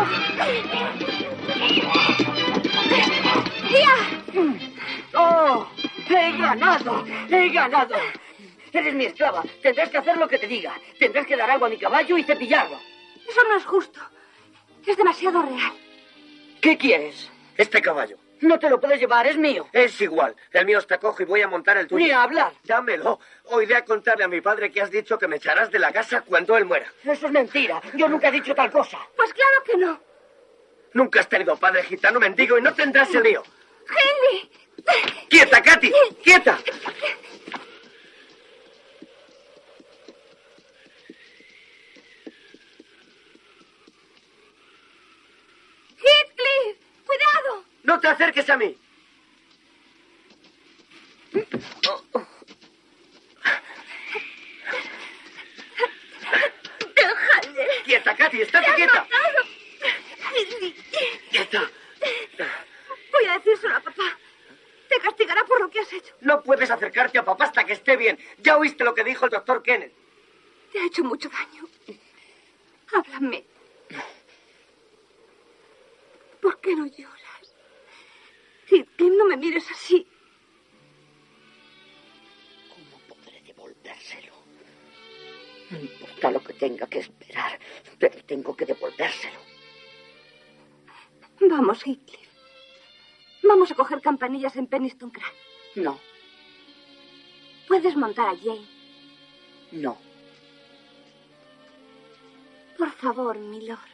¡Tía! ¡Oh! ¡He ganado! ¡He ganado! Eres mi esclava. Tendrás que hacer lo que te diga. Tendrás que dar agua a mi caballo y cepillarlo. Eso no es justo. Es demasiado real. ¿Qué quieres? Este caballo. No te lo puedes llevar, es mío. Es igual. El mío está cojo y voy a montar el tuyo. Ni a hablar. Dámelo. O iré a contarle a mi padre que has dicho que me echarás de la casa cuando él muera. Eso es mentira. Yo nunca he dicho tal cosa. Pues claro que no. Nunca has tenido padre gitano mendigo y no tendrás el mío. ¡Henry! ¡Quieta, Katy! ¡Quieta! ¡Heathcliff! ¡Cuidado! ¡No te acerques a mí! ¡Déjale! ¡Quieta, Katy! ¡Estate quieta! ¡Quieta! Voy a decírselo a papá. Te castigará por lo que has hecho. No puedes acercarte a papá hasta que esté bien. Ya oíste lo que dijo el doctor Kenneth. Te ha hecho mucho daño. Háblame. ¿Por qué no lloras? Heathcliff, no me mires así. ¿Cómo podré devolvérselo? No importa lo que tenga que esperar, pero tengo que devolvérselo. Vamos, Heathcliff. Vamos a coger campanillas en Penistone Craig. No, Puedes montar a Jane. no. Por favor, milord.